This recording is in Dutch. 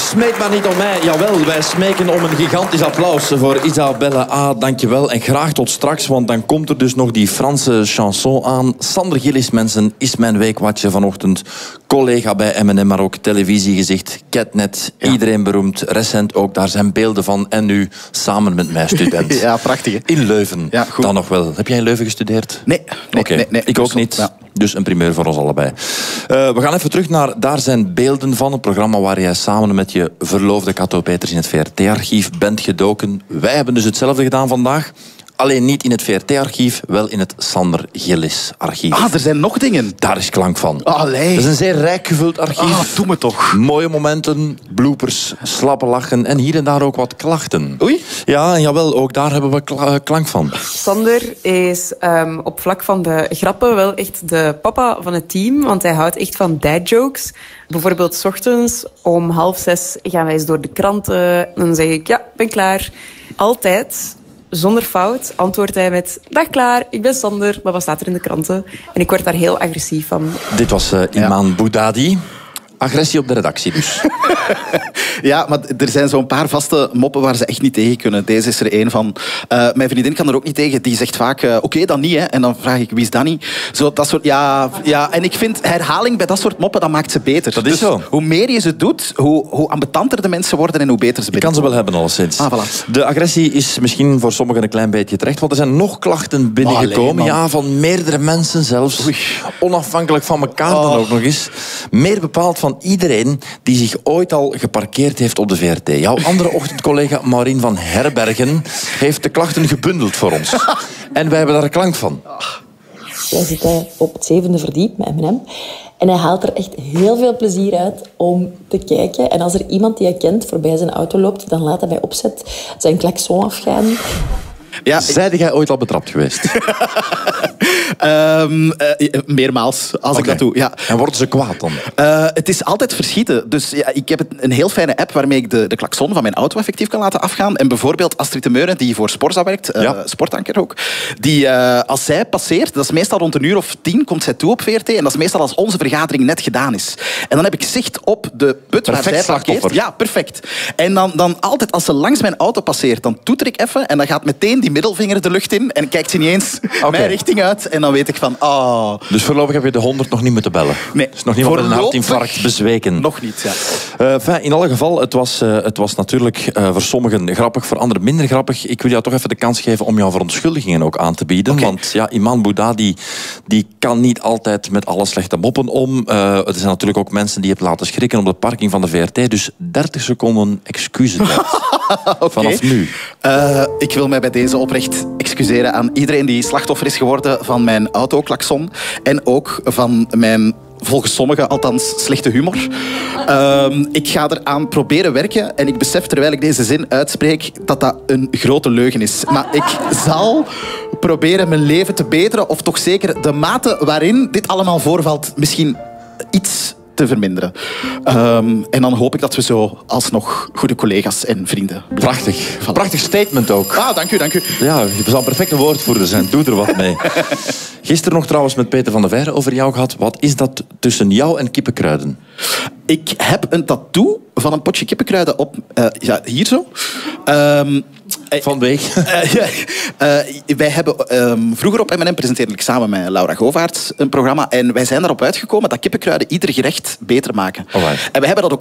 Smeek maar niet om mij. Jawel, wij smeken om een gigantisch applaus voor Isabelle A. Dankjewel. En graag tot straks, want dan komt er dus nog die Franse chanson aan. Sander Gillis, mensen, is mijn weekwatje vanochtend. Collega bij M&M, maar ook televisiegezicht. Catnet, ja. Iedereen beroemd. Recent ook, daar zijn beelden van. En nu samen met mij student. Ja, prachtig. Hè? In Leuven, ja, dan nog wel. Heb jij in Leuven gestudeerd? Nee. Nee, ik ook niet. Ja. Dus een primeur voor ons allebei. We gaan even terug naar Daar zijn beelden van. Het programma waar jij samen met je verloofde Cato Peters in het VRT-archief bent gedoken. Wij hebben dus hetzelfde gedaan vandaag. Alleen niet in het VRT-archief, wel in het Sander Gillis-archief. Ah, er zijn nog dingen. Daar is klank van. Allee. Het is een zeer rijk gevuld archief. Ah, doe me toch. Mooie momenten, bloopers, slappe lachen en hier en daar ook wat klachten. Oei? Ja, en jawel, ook daar hebben we klank van. Sander is op vlak van de grappen wel echt de papa van het team, want hij houdt echt van dad-jokes. Bijvoorbeeld 's ochtends om 5:30 gaan wij eens door de kranten. En dan zeg ik, ja, ben klaar. Altijd... Zonder fout antwoordt hij met... Dag klaar, ik ben Sander, maar wat staat er in de kranten? En ik word daar heel agressief van. Dit was Iman Boudadi. Agressie op de redactie dus. Ja, maar er zijn zo'n paar vaste moppen waar ze echt niet tegen kunnen. Deze is er één van. Mijn vriendin kan er ook niet tegen. Die zegt vaak, oké, dan niet. Hè. En dan vraag ik, wie is dat niet? Zo, dat soort, ja. En ik vind herhaling bij dat soort moppen, dat maakt ze beter. Dat is dus zo. Hoe meer je ze doet, hoe ambetanter de mensen worden en hoe beter ze Je kan ze wel hebben, alleszins. Ah, voilà. De agressie is misschien voor sommigen een klein beetje terecht, want er zijn nog klachten binnengekomen. Ja, van meerdere mensen zelfs. Oei. Onafhankelijk van elkaar dan ook nog eens. Meer bepaald van iedereen die zich ooit al geparkeerd heeft op de VRT. Jouw andere ochtendcollega Maureen van Herbergen heeft de klachten gebundeld voor ons. En wij hebben daar een klank van. Wij zitten op het 7e verdiep met M&M. En hij haalt er echt heel veel plezier uit om te kijken. En als er iemand die hij kent voorbij zijn auto loopt, dan laat hij bij opzet zijn klakson afgaan. Ja, Zijde jij ooit al betrapt geweest? Meermaals, als ik dat doe. Ja. En worden ze kwaad dan? Het is altijd verschieten. Dus ja, ik heb een heel fijne app waarmee ik de klakson van mijn auto effectief kan laten afgaan. En bijvoorbeeld Astrid de Meuren, die voor Sporza werkt, sportanker ook, die als zij passeert, dat is meestal rond 9:10, komt zij toe op VRT. En dat is meestal als onze vergadering net gedaan is. En dan heb ik zicht op de put waar zij parkeert. Ja, perfect. En dan altijd, als ze langs mijn auto passeert, dan toeter ik even en dan gaat meteen die middelvinger de lucht in en kijkt ze niet eens mijn richting uit. En dan weet ik van, Dus voorlopig heb je de 100 nog niet moeten bellen? Nee. Is nog niemand met een hartinfarct bezweken? Nog niet, ja. In alle geval, het was natuurlijk voor sommigen grappig, voor anderen minder grappig. Ik wil jou toch even de kans geven om jouw verontschuldigingen ook aan te bieden. Okay. Want ja, Iman Boudadi die kan niet altijd met alle slechte moppen om. Er zijn natuurlijk ook mensen die je hebt laten schrikken op de parking van de VRT. Dus 30 seconden excuses. Okay. Vanaf nu. Ik wil mij bij deze oprecht excuseren aan iedereen die slachtoffer is geworden van mijn autoklakson. En ook van mijn, volgens sommigen althans, slechte humor. Ik ga eraan proberen werken en ik besef terwijl ik deze zin uitspreek dat dat een grote leugen is. Maar ik zal proberen mijn leven te beteren, of toch zeker de mate waarin dit allemaal voorvalt misschien iets te verminderen. En dan hoop ik dat we zo alsnog goede collega's en vrienden blijven. Prachtig. Voilà. Prachtig statement ook. Dank u. Ja, je zou een perfecte woordvoerder zijn. Doe er wat mee. Gisteren nog trouwens met Peter van der Veijren over jou gehad. Wat is dat tussen jou en kippenkruiden? Ik heb een tattoo van een potje kippenkruiden op... hier zo. Vanwege? Wij hebben vroeger op M&M presenteerde ik samen met Laura Govaerts een programma en wij zijn daarop uitgekomen dat kippenkruiden ieder gerecht beter maken. Alright. En we hebben dat ook